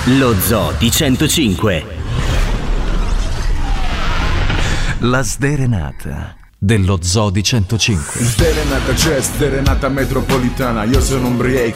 Lo Zoo di 105. La sderenata dello Zoo di 105. Sderenata c'è, sderenata metropolitana. Io sono un break